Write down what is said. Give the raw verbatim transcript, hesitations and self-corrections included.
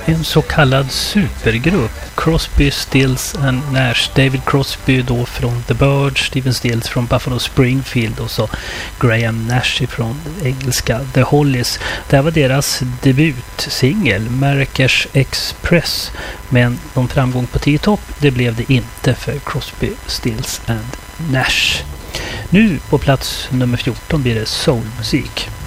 en så kallad supergrupp. Crosby, Stills and Nash. David Crosby då från The Byrds, Stephen Stills från Buffalo Springfield och så Graham Nash från engelska The Hollies. Det här var deras debutsingel, Marrakesh Express. Men någon framgång på tio topp, det blev det inte för Crosby, Stills and Nash. Nu på plats nummer fjorton blir det soulmusik.